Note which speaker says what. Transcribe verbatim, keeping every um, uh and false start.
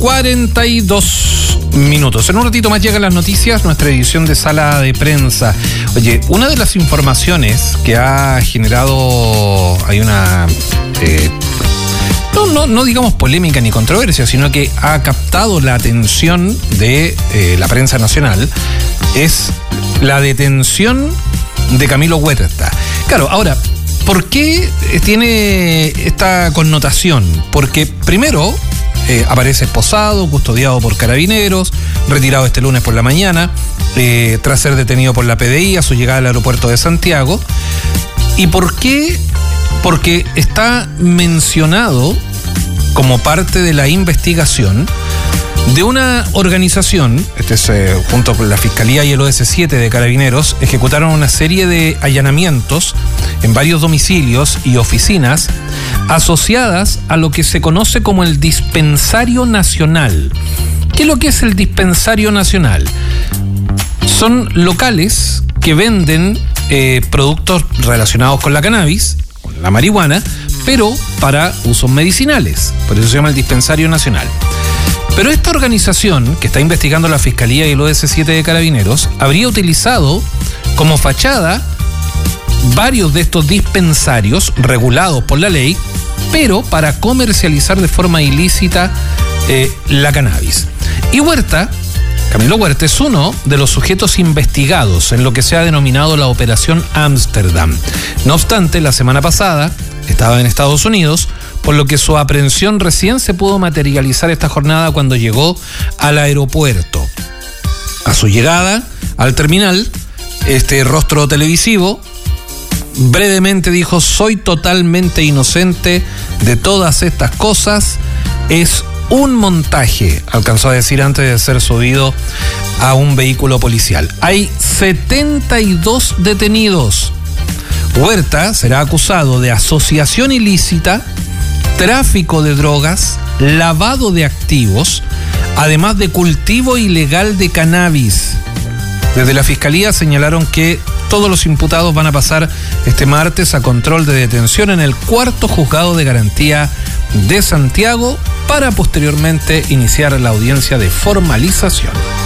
Speaker 1: cuarenta y dos minutos. En un ratito más llegan las noticias, nuestra edición de sala de prensa. Oye, una de las informaciones que ha generado, hay una, eh, no, no, no digamos polémica ni controversia, sino que ha captado la atención de eh, la prensa nacional, es la detención de Camilo Huerta. Claro, ahora, ¿por qué tiene esta connotación? Porque primero eh, aparece esposado, custodiado por carabineros, retirado este lunes por la mañana, eh, tras ser detenido por la P D I a su llegada al aeropuerto de Santiago. ¿Y por qué? Porque está mencionado como parte de la investigación de una organización, este es eh, junto con la Fiscalía y el O S siete de Carabineros, ejecutaron una serie de allanamientos en varios domicilios y oficinas asociadas a lo que se conoce como el Dispensario Nacional. ¿Qué es lo que es el Dispensario Nacional? Son locales que venden eh, productos relacionados con la cannabis, con la marihuana, pero para usos medicinales. Por eso se llama el Dispensario Nacional. Pero esta organización, que está investigando la Fiscalía y el O S siete de Carabineros, habría utilizado como fachada varios de estos dispensarios regulados por la ley, pero para comercializar de forma ilícita eh, la cannabis. Y Huerta, Camilo Huerta, es uno de los sujetos investigados en lo que se ha denominado la Operación Ámsterdam. No obstante, la semana pasada estaba en Estados Unidos, por lo que su aprehensión recién se pudo materializar esta jornada cuando llegó al aeropuerto. A su llegada al terminal, este rostro televisivo brevemente dijo: soy totalmente inocente de todas estas cosas, es un montaje, alcanzó a decir antes de ser subido a un vehículo policial. Hay setenta y dos detenidos. Huerta será acusado de asociación ilícita, tráfico de drogas, lavado de activos, además de cultivo ilegal de cannabis. Desde la Fiscalía señalaron que todos los imputados van a pasar este martes a control de detención en el cuarto juzgado de garantía de Santiago para posteriormente iniciar la audiencia de formalización.